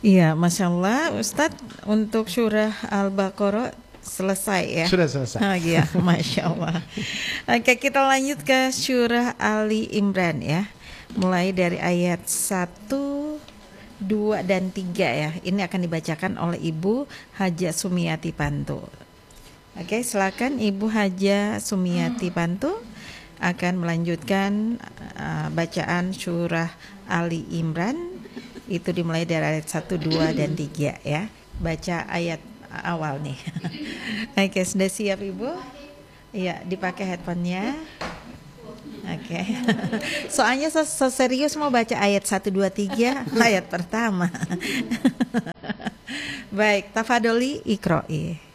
Iya, Masya Allah, Ustadz, untuk surah Al-Baqarah selesai ya. Sudah selesai. Oh iya, Masya Allah. Oke, kita lanjut ke surah Ali Imran ya. Mulai dari ayat 1, 2, dan 3 ya. Ini akan dibacakan oleh Ibu Haja Sumiati Pantu. Oke, silakan Ibu Haja Sumiati Pantu akan melanjutkan bacaan surah Ali Imran. Itu dimulai dari ayat 1, 2, dan 3 ya. Baca ayat awal nih. Oke, sudah siap Ibu? Iya, dipakai headphone-nya. Oke. Soalnya serius mau baca ayat 1, 2, 3 ayat pertama. Baik, tafadholi iqra'i.